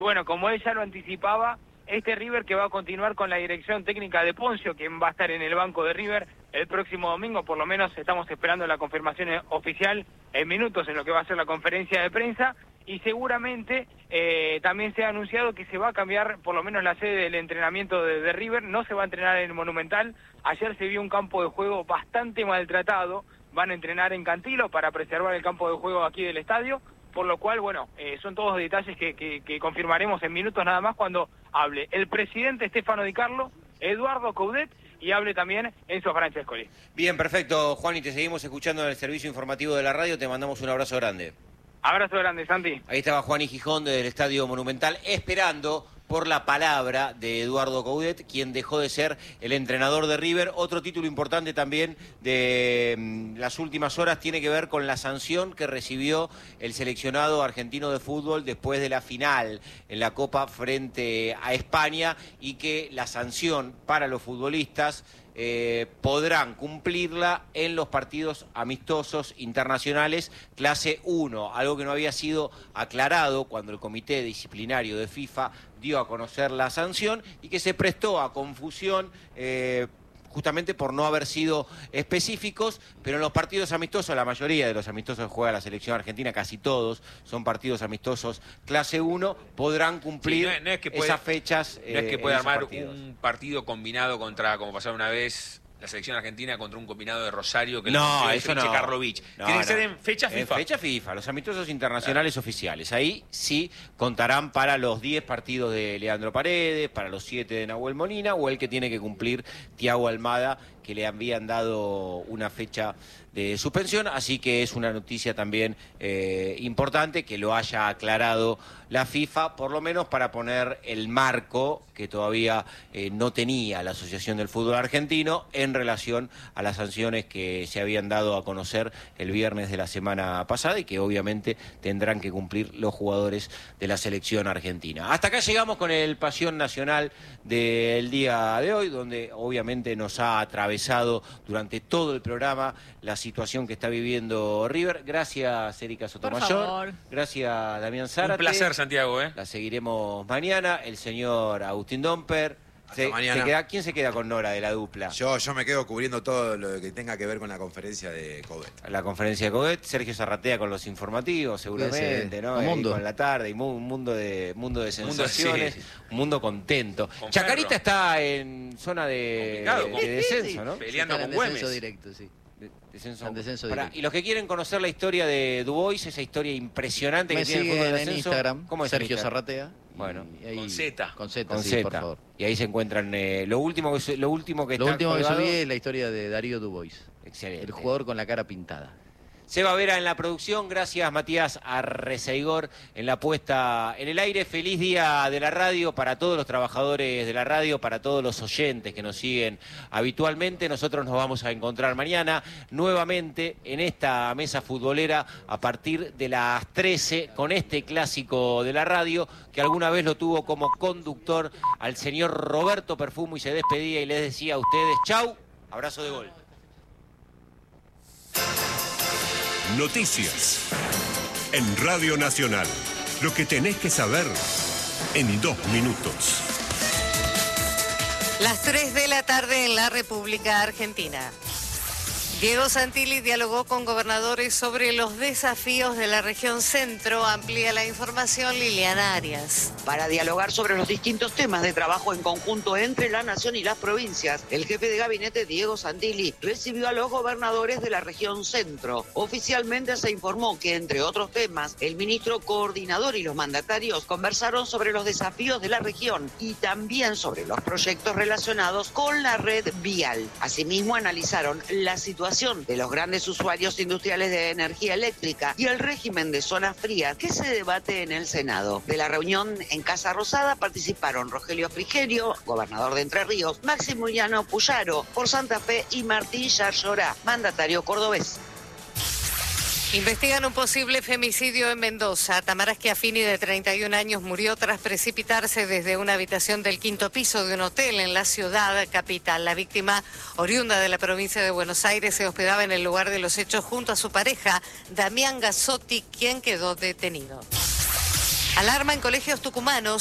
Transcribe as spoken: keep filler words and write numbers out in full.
Bueno, como él ya lo anticipaba, este River que va a continuar con la dirección técnica de Poncio, quien va a estar en el banco de River el próximo domingo, por lo menos estamos esperando la confirmación oficial en minutos en lo que va a ser la conferencia de prensa, y seguramente eh, también se ha anunciado que se va a cambiar por lo menos la sede del entrenamiento de, de River, no se va a entrenar en el Monumental. Ayer se vio un campo de juego bastante maltratado, van a entrenar en Cantilo para preservar el campo de juego aquí del estadio, por lo cual, bueno, eh, son todos detalles que, que, que confirmaremos en minutos nada más cuando hable el presidente Stefano Di Carlo, Eduardo Coudet, y hable también Enzo Francescoli. Bien, perfecto, Juan, y te seguimos escuchando en el servicio informativo de la radio, te mandamos un abrazo grande. Abrazo grande, Santi. Ahí estaba Juan y Gijón del Estadio Monumental, esperando por la palabra de Eduardo Coudet, quien dejó de ser el entrenador de River. Otro título importante también de mm, las últimas horas tiene que ver con la sanción que recibió el seleccionado argentino de fútbol después de la final en la Copa frente a España, y que la sanción para los futbolistas Eh, podrán cumplirla en los partidos amistosos internacionales clase uno, algo que no había sido aclarado cuando el Comité Disciplinario de FIFA dio a conocer la sanción y que se prestó a confusión eh, justamente por no haber sido específicos, pero en los partidos amistosos, la mayoría de los amistosos que juega la selección argentina, casi todos, son partidos amistosos clase uno, podrán cumplir sí, no, no es que puede, esas fechas. No es que pueda armar partidos. un partido combinado contra, como pasó una vez, la selección argentina contra un combinado de Rosario que no, le eso no. Karlovich. No, Tiene no. que ser en fecha FIFA. En fecha FIFA, los amistosos internacionales claro. oficiales. Ahí sí contarán para los diez partidos de Leandro Paredes, para los siete de Nahuel Molina, o el que tiene que cumplir Thiago Almada, que le habían dado una fecha de suspensión, así que es una noticia también eh, importante que lo haya aclarado la FIFA, por lo menos para poner el marco que todavía eh, no tenía la Asociación del Fútbol Argentino en relación a las sanciones que se habían dado a conocer el viernes de la semana pasada y que obviamente tendrán que cumplir los jugadores de la selección argentina. Hasta acá llegamos con el Pasión Nacional del día de hoy, donde obviamente nos ha atravesado durante todo el programa la situación que está viviendo River. Gracias, Erika Sotomayor. Gracias, Damián Zárate. Un placer, Santiago. ¿eh? La seguiremos mañana. El señor Agustín Domper. Se, se queda, ¿quién se queda con Nora de la dupla? Yo, yo me quedo cubriendo todo lo que tenga que ver con la conferencia de Coudet. La conferencia de Coudet, Sergio Zarratea con los informativos, seguramente, sí, ¿no? Un mundo. Con la tarde, y un mundo de mundo de sensaciones, mundo, sí. Un mundo contento. Con Chacarita Ferro. Está en zona de, de descenso, ¿no? Peleando sí, con Güemes. Descenso directo, sí. Descenso, descenso para, y los que quieren conocer la historia de Dubois, esa historia impresionante me que tiene el fútbol de en descenso, Instagram, ¿cómo es Sergio Zarratea. Bueno, ahí, con Z. Con Z, con sí, Z. por favor. Y ahí se encuentran eh, lo último que lo último que lo está último colgado. que subí es la historia de Darío Dubois. Excelente. El jugador con la cara pintada. Seba Vera en la producción, gracias Matías Arreceigor en la puesta en el aire. Feliz día de la radio para todos los trabajadores de la radio, para todos los oyentes que nos siguen habitualmente. Nosotros nos vamos a encontrar mañana nuevamente en esta mesa futbolera a partir de las trece con este clásico de la radio que alguna vez lo tuvo como conductor al señor Roberto Perfumo y se despedía y les decía a ustedes chau, abrazo de gol. Noticias en Radio Nacional. Lo que tenés que saber en dos minutos. Las tres de la tarde en la República Argentina. Diego Santilli dialogó con gobernadores sobre los desafíos de la región centro. Amplía la información Liliana Arias. Para dialogar sobre los distintos temas de trabajo en conjunto entre la nación y las provincias, el jefe de gabinete Diego Santilli recibió a los gobernadores de la región centro. Oficialmente se informó que, entre otros temas, el ministro coordinador y los mandatarios conversaron sobre los desafíos de la región y también sobre los proyectos relacionados con la red vial. Asimismo, analizaron la situación de los grandes usuarios industriales de energía eléctrica y el régimen de zonas frías que se debate en el Senado. De la reunión en Casa Rosada participaron Rogelio Frigerio, gobernador de Entre Ríos, Maximiliano Puyaro por Santa Fe y Martín Yarlora, mandatario cordobés. Investigan un posible femicidio en Mendoza. Tamara Schiaffini, de treinta y un años, murió tras precipitarse desde una habitación del quinto piso de un hotel en la ciudad capital. La víctima, oriunda de la provincia de Buenos Aires, se hospedaba en el lugar de los hechos junto a su pareja, Damián Gazzotti, quien quedó detenido. Alarma en colegios tucumanos.